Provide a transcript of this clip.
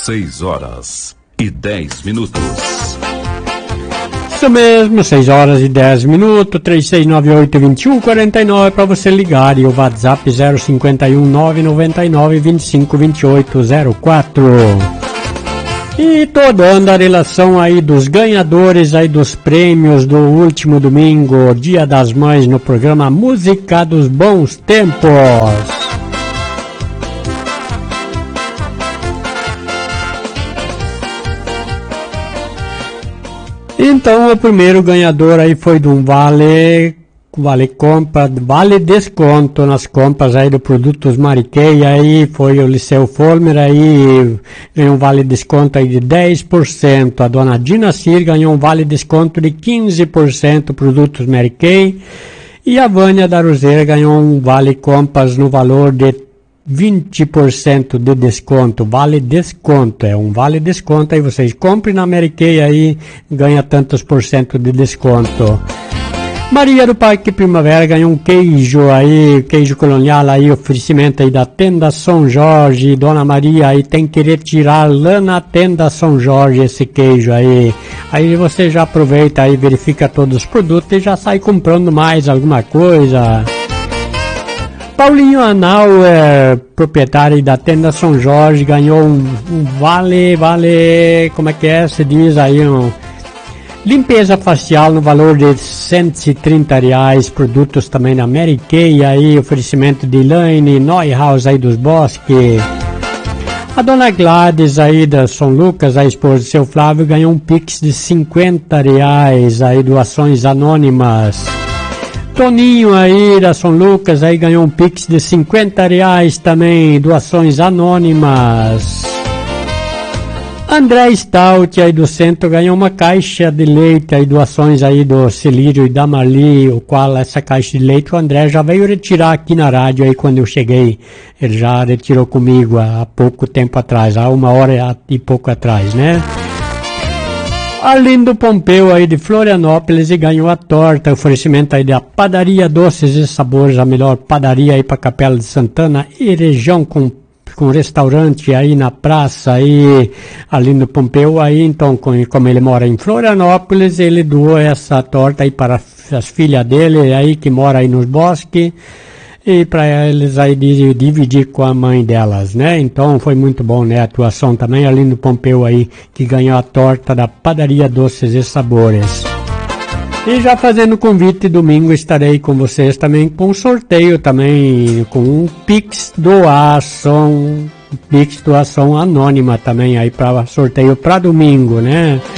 6h10. Isso mesmo, 6h10, 3698-2149 para você ligar, e o WhatsApp 051 999 25 28 04. E tô dando a relação aí dos ganhadores aí dos prêmios do último domingo, Dia das Mães, no programa Música dos Bons Tempos. Então, o primeiro ganhador aí foi de um vale desconto nas compras aí do Produtos Mariquei, aí foi o Liceu Folmer, aí ganhou um vale desconto aí de 10%, a dona Dina Cir ganhou um vale desconto de 15% Produtos Mariquei, e a Vânia da Roseira ganhou um vale compras no valor de 20% de desconto, vale desconto, é um vale desconto, aí vocês comprem na Mariquei aí, ganha tantos por cento de desconto. Maria do Parque Primavera ganhou um queijo aí, queijo colonial aí, oferecimento aí da Tenda São Jorge. Dona Maria aí tem que retirar lá na Tenda São Jorge esse queijo aí. Aí você já aproveita aí, verifica todos os produtos e já sai comprando mais alguma coisa. Paulinho Anauer, proprietário da Tenda São Jorge, ganhou um vale, como é que é? Se diz aí, limpeza facial no valor de R$130, produtos também da Mary Kay, aí oferecimento de Elaine Neuhaus aí dos Bosques. A dona Gladys aí da São Lucas, a esposa do seu Flávio, ganhou um Pix de R$50 aí, doações anônimas. Toninho aí da São Lucas aí ganhou um Pix de R$50 também, doações anônimas. André Stout aí do centro ganhou uma caixa de leite aí, doações aí do Celírio e da Marli, o qual essa caixa de leite o André já veio retirar aqui na rádio aí quando eu cheguei. Ele já retirou comigo há pouco tempo atrás, há 1h e pouco atrás, né? Arlindo Pompeu aí de Florianópolis e ganhou a torta, oferecimento aí da Padaria Doces e Sabores, a melhor padaria aí para Capela de Santana e região com restaurante aí na praça aí, Arlindo Pompeu aí, então como ele mora em Florianópolis, ele doou essa torta aí para as filhas dele aí que mora aí nos Bosques, e para eles aí dividir com a mãe delas, né? Então foi muito bom, né? A atuação também, Arlindo Pompeu aí, que ganhou a torta da Padaria Doces e Sabores. E já fazendo convite, domingo estarei com vocês também com um sorteio também, com um Pix doação anônima também aí para sorteio para domingo, né?